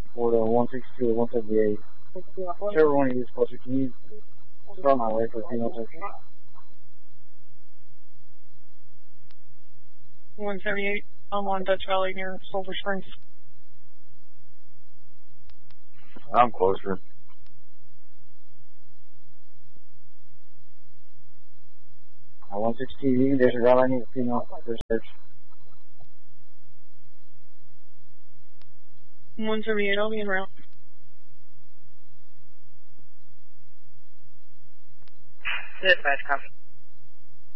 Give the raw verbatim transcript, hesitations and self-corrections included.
for the one sixty-two or one seventy-eight. Whichever one you use closer, can you start my way for a female section? one seventy-eight, I'm on Dutch Valley near Silver Springs. I'm closer. Uh, one sixty-two, you can disregard, I need a female for search. one seventy-eight, I'll be en route. Dispatch, copy.